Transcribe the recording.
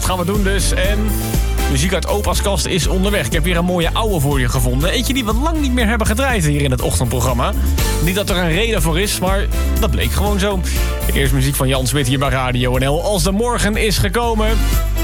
gaan we doen dus. En muziek uit opa's kast is onderweg. Ik heb weer een mooie ouwe voor je gevonden. Eentje die we lang niet meer hebben gedraaid hier in het ochtendprogramma. Niet dat er een reden voor is, maar dat bleek gewoon zo. Eerst muziek van Jan Smit hier bij Radio NL. Als de morgen is gekomen.